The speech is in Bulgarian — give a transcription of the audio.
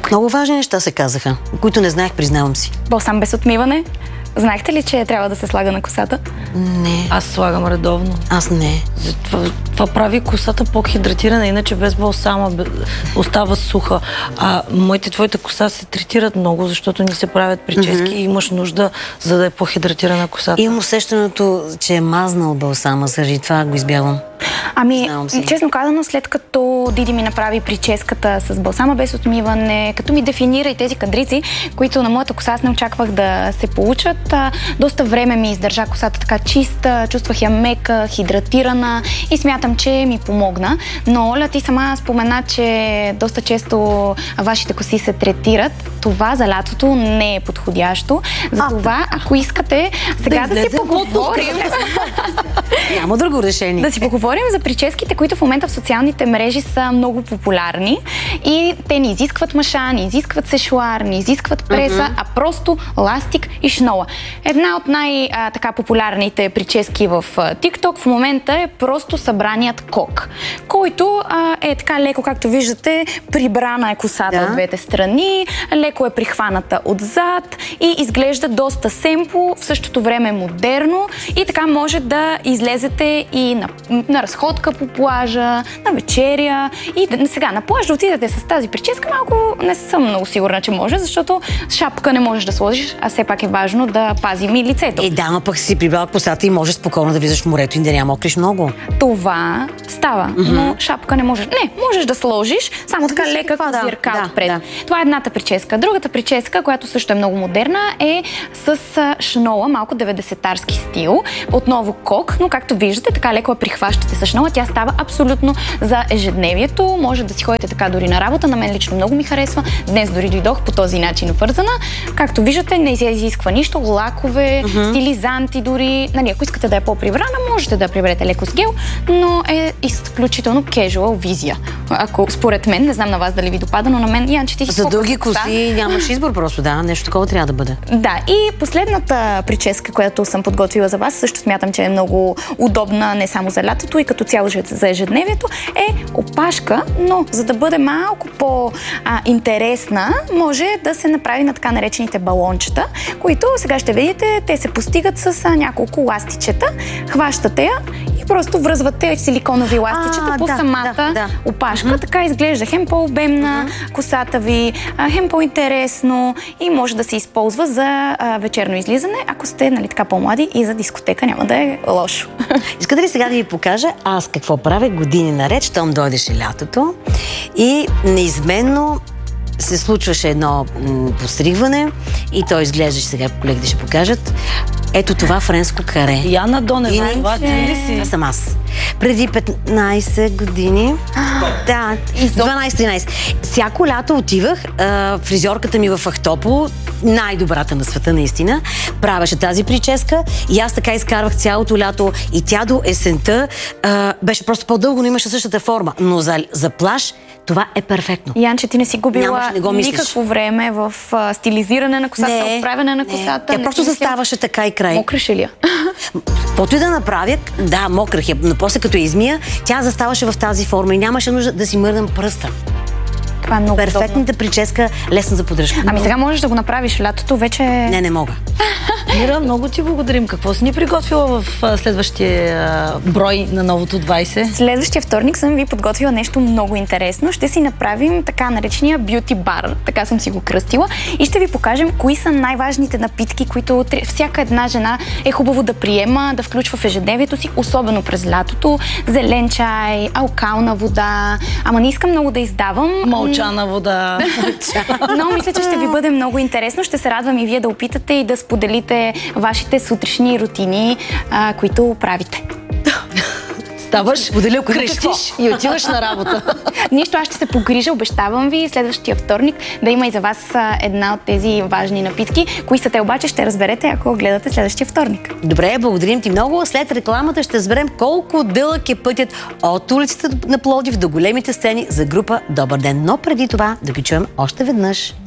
Много важни неща се казаха, които не знаех, признавам си. Балсам без отмиване. Знаехте ли, че трябва да се слага на косата? Не. Аз слагам редовно. Аз не. Това прави косата по-хидратирана, иначе без балсама остава суха. А твоите коса се третират много, защото ни се правят прически и имаш нужда, за да е по-хидратирана косата. Имам усещането, че е мазнал балсама, заради това го избягвам. Ами, честно казано, след като Диди ми направи прическата с балсама без отмиване, като ми дефинира и тези кадрици, които на моята коса аз не очаквах да се получат, доста време ми издържа косата така чиста, чувствах я мека, хидратирана и смятам, че ми помогна. Но Оля, ти сама спомена, че доста често вашите коси се третират. Това за лятото не е подходящо. Затова, ако искате сега да си поговорим... Няма друго решение. Да си поговорим за прическите, които в момента в социалните мрежи са много популярни и те не изискват маша, не изискват сешуар, не изискват преса, а просто ластик и шнола. Една от най-популярните прически в TikTok в момента е просто събраният кок, който е така леко, както виждате, прибрана е косата от двете страни, леко е прихваната отзад и изглежда доста семпо, в същото време модерно и така може да излезете и на разходка по плажа, на вечеря и сега на плаж да отидете с тази прическа, малко не съм много сигурна, че може, защото шапка не можеш да сложиш, а все пак е важно да пазим и лицето. Да, но пък си прибрала косата и можеш спокойно да влизаш в морето и да няма мокриш много. Това става, но шапка не можеш. Не, можеш да сложиш, само така лека козирка отпред. Това е едната прическа. Другата прическа, която също е много модерна, е с шнола, малко 90-тарски стил. Отново кок, но както виждате, така леко я прихващате с шнола. Тя става абсолютно за ежедневието. Може да си ходите така дори на работа. На мен лично много ми харесва. Днес дори дойдох по този начин вързана. Както виждате, не изисква нищо. Лакове, стилизанти дори. Ако искате да е по-прибрана, можете да я приберете леко с гел, но е изключително casual визия. Ако според мен, не знам на вас дали ви допада, но на мен, Янче, ти за дълги коси нямаш избор просто, нещо такова трябва да бъде. Да, и последната прическа, която съм подготвила за вас, също смятам, че е много удобна не само за лятото и като цяло за ежедневието, е опашка, но за да бъде малко по-интересна, може да се направи на така наречените балончета, които сега ще видите, те се постигат с няколко ластичета. Хващате я и просто връзвате силиконови ластичета по самата опашка. Така изглежда хем по-обемна косата ви, хем по-интересно и може да се използва за вечерно излизане, ако сте така по-млади и за дискотека няма да е лошо. Искате ли сега да ви покажа аз какво правя години наред, щом дойдеше лятото и неизменно се случваше едно постригване и то изглеждаше, сега колегите ще покажат. Ето това френско каре. Яна Донева, това ти ли си? Това съм аз. Преди 15 години. Да, 12-13. Всяко лято отивах, фризьорката ми в Ахтопол, най-добрата на света наистина, правеше тази прическа и аз така изкарвах цялото лято и тя до есента беше просто по-дълго, но имаше същата форма. Но за плаж това е перфектно. Янче, ти не си губила никакво време в стилизиране на косата, отправяне на косата. Тя просто заставаше така и край. Мокраше ли я? Каквото и да направя, да, мокрах я, но после като я измия, тя заставаше в тази форма и нямаше нужда да си мърдам пръста. Това е много перфектната прическа, лесна за поддръжка. Ами сега можеш да го направиш лятото, вече... Не мога. Мира, много ти благодарим. Какво си ни приготвила в следващия брой на Новото 20? Следващия вторник съм ви подготвила нещо много интересно. Ще си направим така наречения бюти бар, така съм си го кръстила, и ще ви покажем кои са най-важните напитки, които всяка една жена е хубаво да приема, да включва в ежедневието си, особено през лятото. Зелен чай, алкална вода, ама не искам много да издавам. Мълчана вода. Но мисля, че ще ви бъде много интересно. Ще се радвам и вие да опитате и да споделите вашите сутрешни рутини, които правите. Ставаш, крещиш и отиваш на работа. Нищо, аз ще се погрижа, обещавам ви следващия вторник да има и за вас една от тези важни напитки. Кои са те обаче ще разберете, ако гледате следващия вторник. Добре, благодарим ти много. След рекламата ще разберем колко дълъг е пътят от улицата на Пловдив до големите сцени за група Добър ден. Но преди това да ги чуем още веднъж.